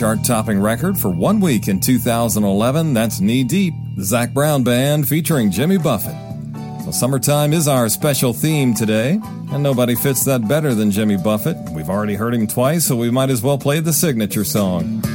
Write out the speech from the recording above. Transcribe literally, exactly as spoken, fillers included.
chart-topping record for one week in two thousand eleven. That's Knee Deep, the Zac Brown Band featuring Jimmy Buffett. So summertime is our special theme today, and nobody fits that better than Jimmy Buffett. We've already heard him twice, so we might as well play the signature song.